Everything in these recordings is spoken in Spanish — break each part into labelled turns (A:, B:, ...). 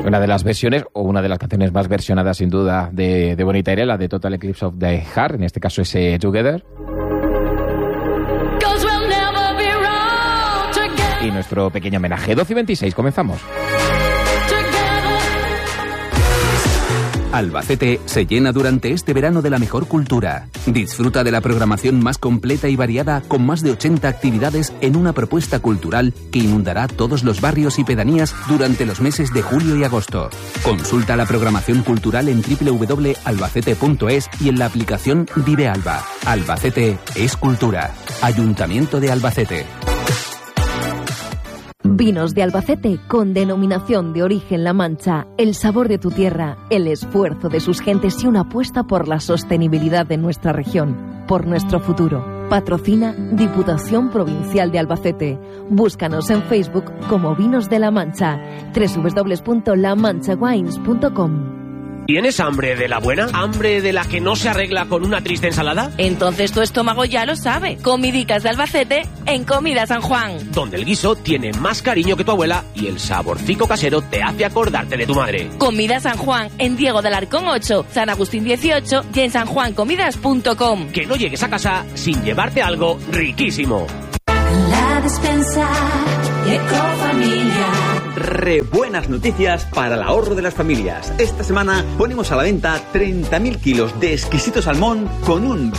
A: Una de las versiones, o una de las canciones más versionadas sin duda de Bonita Aire, la de Total Eclipse of the Heart, en este caso es Together. Y nuestro pequeño homenaje, 12:26, comenzamos.
B: Albacete se llena durante este verano de la mejor cultura. Disfruta de la programación más completa y variada con más de 80 actividades en una propuesta cultural que inundará todos los barrios y pedanías durante los meses de julio y agosto. Consulta la programación cultural en www.albacete.es y en la aplicación Vive Alba. Albacete es cultura. Ayuntamiento de Albacete.
C: Vinos de Albacete con denominación de origen La Mancha, el sabor de tu tierra, el esfuerzo de sus gentes y una apuesta por la sostenibilidad de nuestra región, por nuestro futuro. Patrocina Diputación Provincial de Albacete. Búscanos en Facebook como Vinos de La Mancha, www.lamanchawines.com.
D: ¿Tienes hambre de la buena? ¿Hambre de la que no se arregla con una triste ensalada?
E: Entonces tu estómago ya lo sabe. Comidicas de Albacete en Comida San Juan.
D: Donde el guiso tiene más cariño que tu abuela y el saborcico casero te hace acordarte de tu madre.
E: Comida San Juan en Diego del Arcón 8, San Agustín 18 y en sanjuancomidas.com.
D: Que no llegues a casa sin llevarte algo riquísimo.
F: La despensa Ecofamilia.
G: Buenas noticias para el ahorro de las familias. Esta semana ponemos a la venta 30.000 kilos de exquisito salmón con un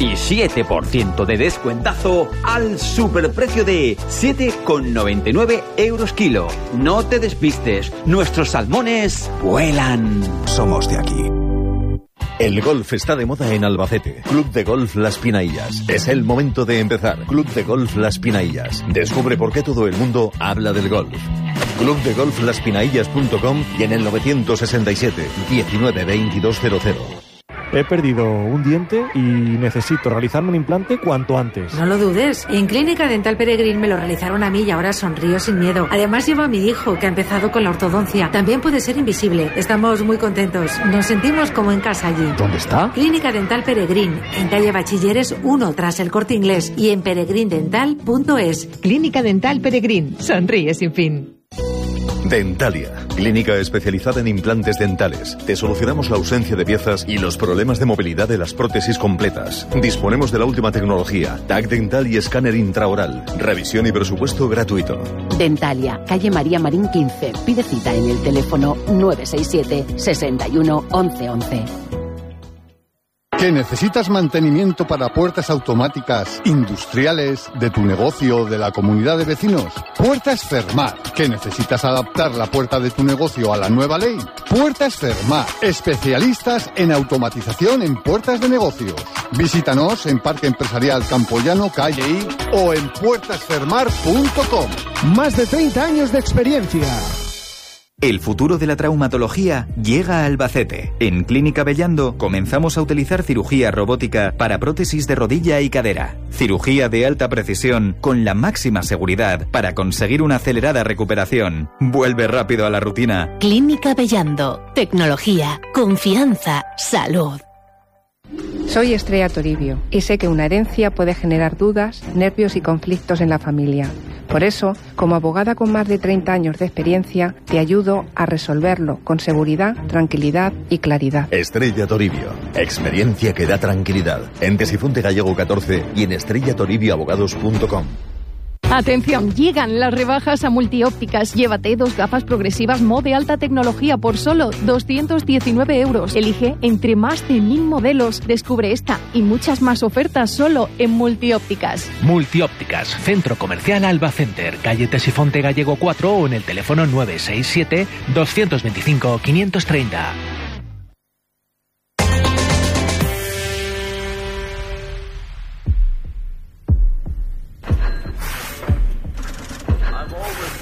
G: 27% de descuentazo al superprecio de 7,99 € kilo. No te despistes, nuestros salmones vuelan.
H: Somos de aquí. El golf está de moda en Albacete. Club de Golf Las Pinaillas. Es el momento de empezar. Club de Golf Las Pinaillas. Descubre por qué todo el mundo habla del golf. clubdegolflaspinaillas.com y en el 967 19 2200.
I: He perdido un diente y necesito realizarme un implante cuanto antes.
J: No lo dudes. En Clínica Dental Peregrín me lo realizaron a mí y ahora sonrío sin miedo. Además llevo a mi hijo que ha empezado con la ortodoncia. También puede ser invisible. Estamos muy contentos. Nos sentimos como en casa allí.
I: ¿Dónde está?
J: Clínica Dental Peregrín, en calle Bachilleres 1 tras el Corte Inglés y en peregrindental.es.
K: Clínica Dental Peregrín. Sonríe sin fin.
H: Dentalia, clínica especializada en implantes dentales. Te solucionamos la ausencia de piezas y los problemas de movilidad de las prótesis completas. Disponemos de la última tecnología, TAC dental y escáner intraoral. Revisión y presupuesto gratuito.
L: Dentalia, calle María Marín 15. Pide cita en el teléfono 967 61 11 11.
M: ¿Que necesitas mantenimiento para puertas automáticas industriales de tu negocio o de la comunidad de vecinos? Puertas Fermat. ¿Que necesitas adaptar la puerta de tu negocio a la nueva ley? Puertas Fermat. Especialistas en automatización en puertas de negocios. Visítanos en Parque Empresarial Campoyano, calle I o en puertasfermar.com.
N: Más de 30 años de experiencia.
O: El futuro de la traumatología llega a Albacete. En Clínica Bellando comenzamos a utilizar cirugía robótica para prótesis de rodilla y cadera. Cirugía de alta precisión con la máxima seguridad para conseguir una acelerada recuperación. Vuelve rápido a la rutina.
L: Clínica Bellando. Tecnología, confianza, salud.
P: Soy Estrella Toribio y sé que una herencia puede generar dudas, nervios y conflictos en la familia. Por eso, como abogada con más de 30 años de experiencia, te ayudo a resolverlo con seguridad, tranquilidad y claridad.
H: Estrella Toribio. Experiencia que da tranquilidad. En Tesifonte Gallego 14 y en estrellatoribioabogados.com.
Q: Atención, llegan las rebajas a Multiópticas. Llévate 2 gafas progresivas Mo de alta tecnología por solo 219 €. Elige entre más de 1000 modelos. Descubre esta y muchas más ofertas solo en Multiópticas.
R: Multiópticas, Centro Comercial Alba Center, calle Tesifonte Gallego 4 o en el teléfono 967 225 530.